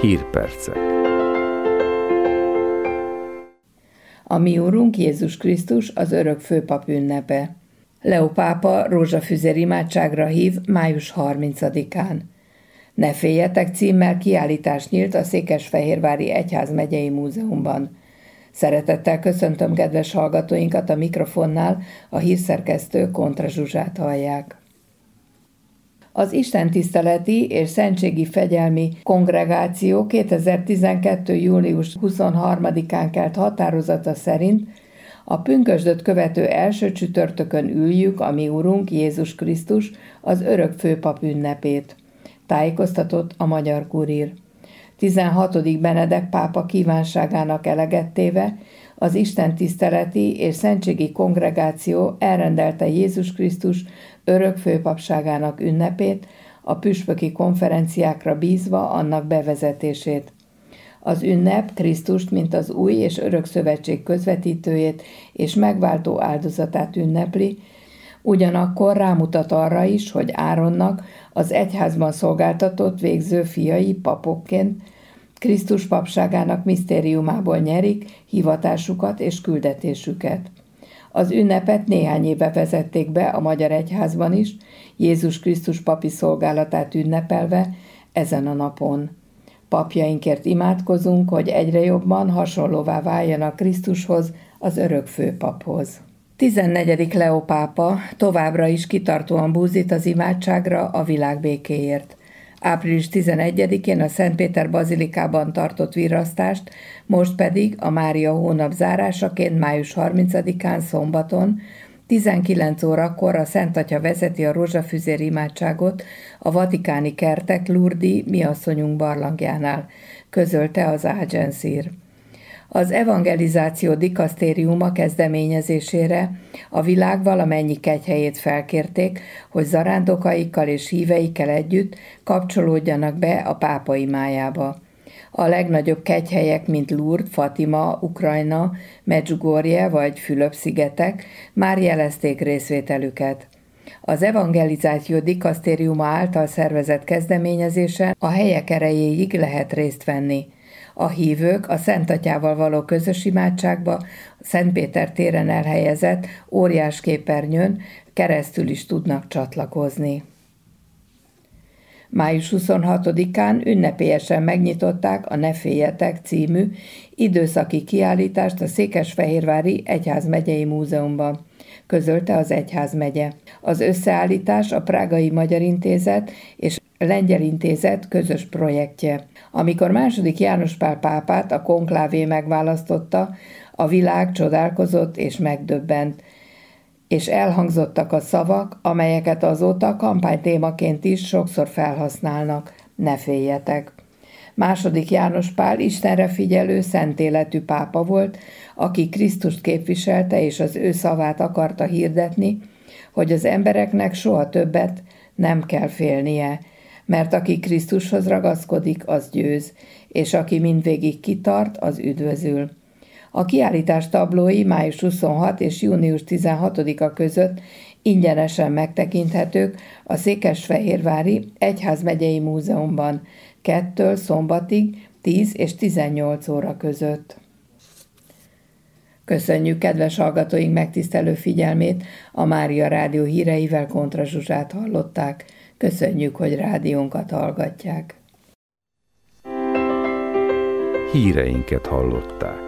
Hírpercek. A mi Úrunk Jézus Krisztus az örök főpap ünnepe. Leó pápa rózsafüzér imádságra hív május 30-án. Ne féljetek címmel kiállítás nyílt a Székesfehérvári Egyházmegyei Múzeumban. Szeretettel köszöntöm kedves hallgatóinkat, a mikrofonnál a hírszerkesztő Kontra Zsuzsát hallják. Az istentiszteleti és szentségi fegyelmi kongregáció 2012. július 23-án kelt határozata szerint a pünkösdöt követő első csütörtökön üljük a mi Urunk Jézus Krisztus az örök főpap ünnepét, tájékoztatott a Magyar Kurír. 16. Benedek pápa kívánságának eleget téve az istentiszteleti és szentségi kongregáció elrendelte Jézus Krisztus örök főpapságának ünnepét, a püspöki konferenciákra bízva annak bevezetését. Az ünnep Krisztust, mint az új és örök szövetség közvetítőjét és megváltó áldozatát ünnepli, ugyanakkor rámutat arra is, hogy Áronnak, az egyházban szolgáltatott végző fiai papokként Krisztus papságának misztériumából nyerik hivatásukat és küldetésüket. Az ünnepet néhány éve vezették be a Magyar Egyházban is, Jézus Krisztus papi szolgálatát ünnepelve ezen a napon. Papjainkért imádkozunk, hogy egyre jobban hasonlóvá váljanak Krisztushoz, az örök főpaphoz. 14. Leó pápa továbbra is kitartóan búzít az imádságra a világ békéért. Április 11-én a Szentpéter bazilikában tartott virrasztást, most pedig a Mária hónap zárásaként május 30-án szombaton 19 órakor a Szent Atya vezeti a rózsafüzér imádságot a vatikáni kertek Lourdes Miasszonyunk barlangjánál, közölte az Agencír. Az evangelizáció dikasztériuma kezdeményezésére a világ valamennyi kegyhelyét felkérték, hogy zarándokaikkal és híveikkel együtt kapcsolódjanak be a pápa imájába. A legnagyobb kegyhelyek, mint Lourdes, Fatima, Ukrajna, Medjugorje vagy Fülöp-szigetek már jelezték részvételüket. Az evangelizáció dikasztériuma által szervezett kezdeményezésen a helyek erejéig lehet részt venni. A hívők a Szent Atyával való közös imádságba a Szent Péter téren elhelyezett óriás képernyőn keresztül is tudnak csatlakozni. Május 26-án ünnepélyesen megnyitották a Ne féljetek című időszaki kiállítást a Székesfehérvári Egyházmegyei Múzeumban, közölte az Egyházmegye. Az összeállítás a Prágai Magyar Intézet és Lengyel Intézet közös projektje. Amikor II. János Pál pápát a konklávé megválasztotta, a világ csodálkozott és megdöbbent, és elhangzottak a szavak, amelyeket azóta kampánytémaként is sokszor felhasználnak: ne féljetek. II. János Pál istenre figyelő, szent életű pápa volt, aki Krisztust képviselte és az ő szavát akarta hirdetni, hogy az embereknek soha többet nem kell félnie, mert aki Krisztushoz ragaszkodik, az győz, és aki mindvégig kitart, az üdvözül. A kiállítás tablói május 26 és június 16-a között ingyenesen megtekinthetők a Székesfehérvári Egyházmegyei Múzeumban 2-től szombatig 10 és 18 óra között. Köszönjük kedves hallgatóink megtisztelő figyelmét, a Mária Rádió híreivel Kontra Zsuzsát hallották. Köszönjük, hogy rádiónkat hallgatják. Híreinket hallották.